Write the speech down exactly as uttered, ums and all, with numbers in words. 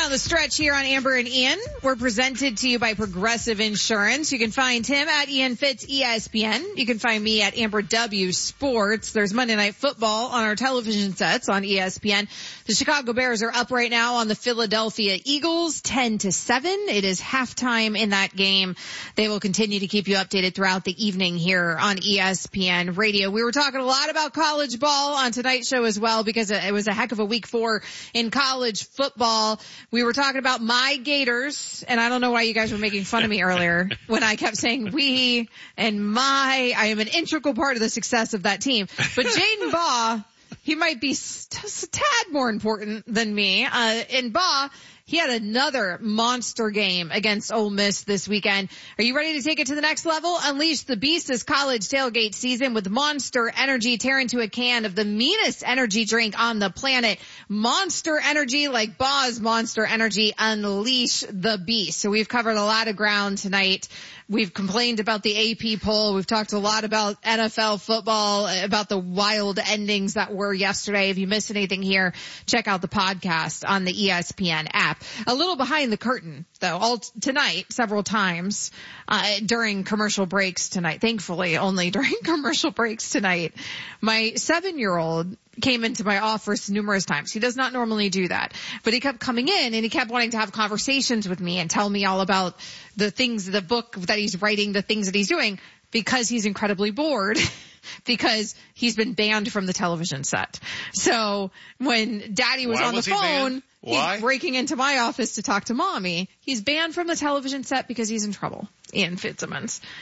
Down the stretch here on Amber and Ian. We're presented to you by Progressive Insurance. You can find him at Ian Fitz E S P N. You can find me at Amber W Sports. There's Monday Night Football on our television sets on E S P N. The Chicago Bears are up right now on the Philadelphia Eagles, ten to seven. It is halftime in that game. They will continue to keep you updated throughout the evening here on E S P N Radio. We were talking a lot about college ball on tonight's show as well because it was a heck of a week four in college football. We were talking about my Gators, and I don't know why you guys were making fun of me earlier when I kept saying we and my. I am an integral part of the success of that team. But Jaden Baugh, he might be just a tad more important than me. Uh, and Baugh, he had another monster game against Ole Miss this weekend. Are you ready to take it to the next level? Unleash the beast this college tailgate season with Monster Energy. Tear into a can of the meanest energy drink on the planet. Monster Energy, like Baugh's Monster Energy. Unleash the beast. So we've covered a lot of ground tonight. We've complained about the A P poll. We've talked a lot about N F L football, about the wild endings that were yesterday. If you missed anything here, check out the podcast on the E S P N app. A little behind the curtain, though, all t- tonight, several times, uh, during commercial breaks tonight. Thankfully, only during commercial breaks tonight. My seven-year-old came into my office numerous times. He does not normally do that, but he kept coming in and he kept wanting to have conversations with me and tell me all about the things, the book that he's writing, the things that he's doing, because he's incredibly bored. Because he's been banned from the television set. So when Daddy was Why on the was he phone, banned? Why? he's breaking into my office to talk to Mommy. He's banned from the television set because he's in trouble. Ian Fitzsimmons.